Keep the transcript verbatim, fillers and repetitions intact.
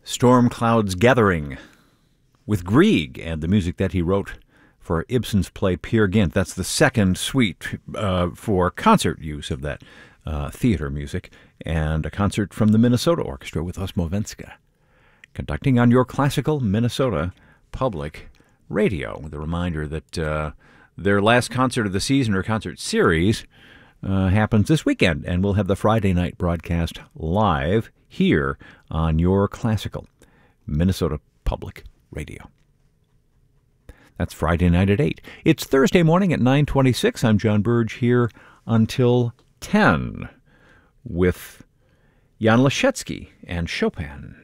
Storm Clouds Gathering with Grieg and the music that he wrote for Ibsen's play Peer Gynt. That's the second suite uh, for concert use of that uh, theater music, and a concert from the Minnesota Orchestra with Osmovenska, conducting on your classical Minnesota Public Radio, with a reminder that uh, their last concert of the season or concert series uh, happens this weekend, and we'll have the Friday night broadcast live here on your classical Minnesota Public Radio. That's Friday night at eight. It's Thursday morning at nine twenty-six. I'm John Burge here until ten with Jan Leschetski and Chopin.